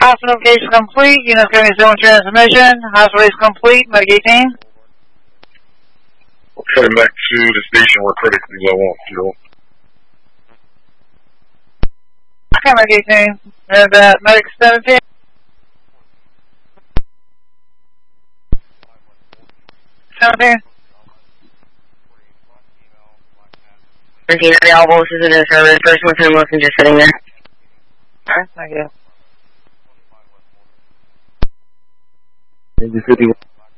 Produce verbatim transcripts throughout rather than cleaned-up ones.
Hospital location complete. Units going to zone transmission. Hospital is complete. Medicaid team. We're heading back to the station. We're critically low on fuel. Okay, Medicaid team. And uh, Medic seventeen. seventeen. seventeen, all voices in the service. First one to Wilson just sitting there. Alright, thank you. ninety fifty-one.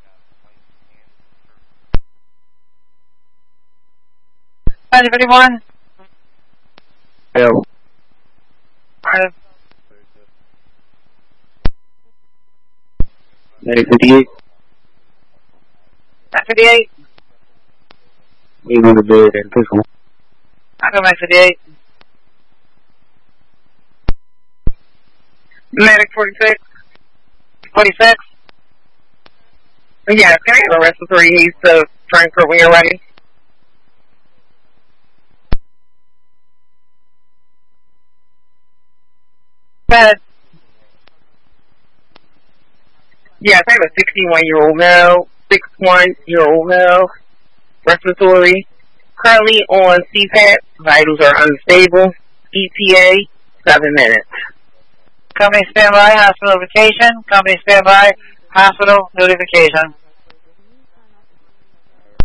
ninety fifty-one. Yeah. Alright. ninety fifty-eight. nine fifty-eight. eight hundred bed and physical. I go nine fifty-eight. Medic forty-six. forty-six. Yeah, can I have a respiratory needs to Frankfurt when you're ready? Bed. Yes, I have a sixty-one-year-old male, sixty-one-year-old male, respiratory, currently on C PAP, vitals are unstable, E T A, seven minutes. Company standby, hospital notification. Company standby, hospital notification.